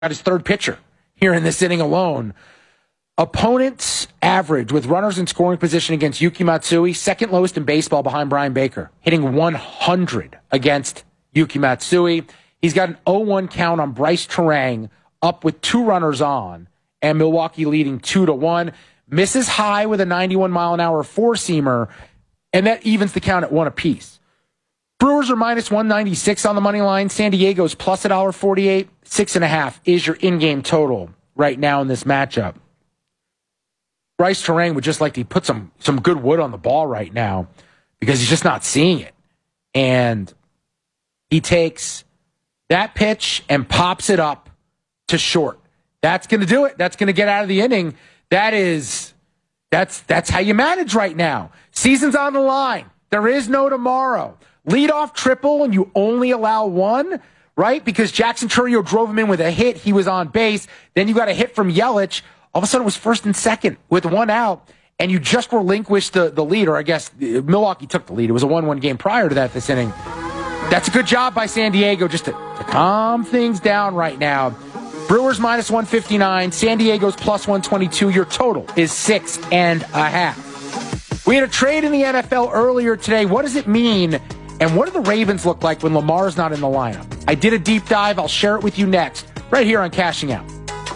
his third pitcher here in this inning alone. Opponent's average with runners in scoring position against Yuki Matsui, second lowest in baseball behind Brian Baker, hitting 100 against Yuki Matsui. He's got an 0-1 count on Bryce Terang, up with 2 runners on, and Milwaukee leading 2-1. Misses high with a 91-mile-an-hour four-seamer, and that evens the count at 1 apiece. Brewers are minus 196 on the money line. San Diego's plus $1.48. 6.5 is your in-game total right now in this matchup. Bryce Terang would just like to put some good wood on the ball right now because he's just not seeing it. And he takes that pitch and pops it up to short. That's going to do it. That's going to get out of the inning. That's how you manage right now. Season's on the line. There is no tomorrow. Leadoff triple and you only allow 1, right? Because Jackson Chourio drove him in with a hit. He was on base. Then you got a hit from Yelich. All of a sudden it was first and second with 1 out, and you just relinquished the lead, or I guess Milwaukee took the lead. It was a 1-1 game prior to that this inning. That's a good job by San Diego just to calm things down right now. Brewers minus 159, San Diego's plus 122. Your total is 6.5. We had a trade in the NFL earlier today. What does it mean, and what do the Ravens look like when Lamar's not in the lineup? I did a deep dive. I'll share it with you next, right here on Cashing Out.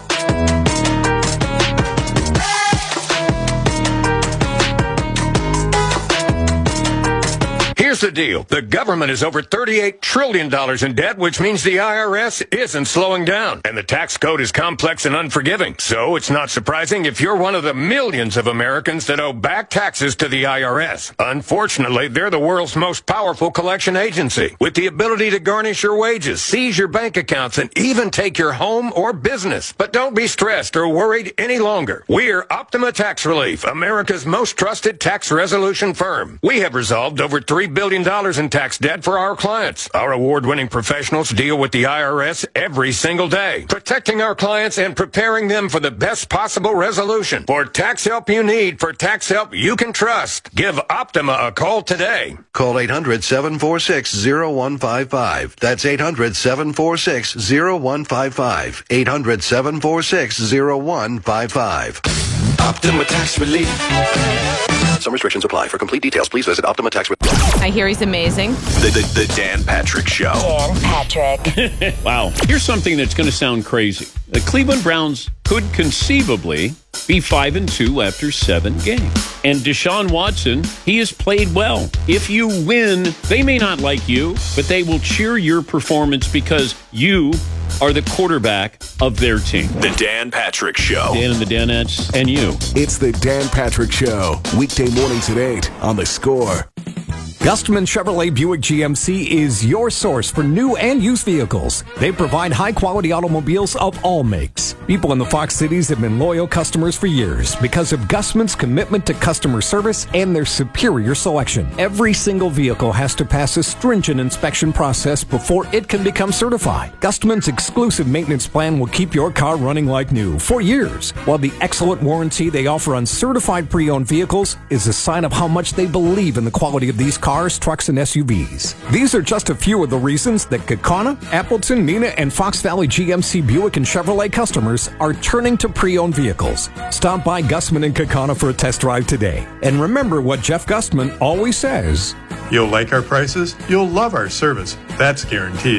Here's the deal. The government is over $38 trillion in debt, which means the IRS isn't slowing down. And the tax code is complex and unforgiving. So it's not surprising if you're one of the millions of Americans that owe back taxes to the IRS. Unfortunately, they're the world's most powerful collection agency, with the ability to garnish your wages, seize your bank accounts, and even take your home or business. But don't be stressed or worried any longer. We're Optima Tax Relief, America's most trusted tax resolution firm. We have resolved over $3 billion in tax debt for our clients. Our award-winning professionals deal with the IRS every single day, protecting our clients and preparing them for the best possible resolution. For tax help you need, for tax help you can trust, give Optima a call today. Call 800-746-0155. That's 800-746-0155. 800-746-0155. Optima Tax Relief. Some restrictions apply. For complete details, please visit Optima Tax Relief. I hear he's amazing. The Dan Patrick Show. Dan Patrick. Wow. Here's something that's going to sound crazy. The Cleveland Browns could conceivably be 5-2 after 7 games. And Deshaun Watson, he has played well. If you win, they may not like you, but they will cheer your performance because you are the quarterback of their team. The Dan Patrick Show. Dan and the Danettes and you. It's the Dan Patrick Show. Weekday mornings at 8 on The Score. Gustman Chevrolet Buick GMC is your source for new and used vehicles. They provide high-quality automobiles of all makes. People in the Fox Cities have been loyal customers for years because of Gustman's commitment to customer service and their superior selection. Every single vehicle has to pass a stringent inspection process before it can become certified. Gustman's exclusive maintenance plan will keep your car running like new for years, while the excellent warranty they offer on certified pre-owned vehicles is a sign of how much they believe in the quality of these cars, trucks, and SUVs. These are just a few of the reasons that Kaukauna, Appleton, Neenah, and Fox Valley GMC Buick and Chevrolet customers are turning to pre-owned vehicles. Stop by Gustman and Kaukauna for a test drive today. And remember what Jeff Gustman always says. You'll like our prices, you'll love our service. That's guaranteed.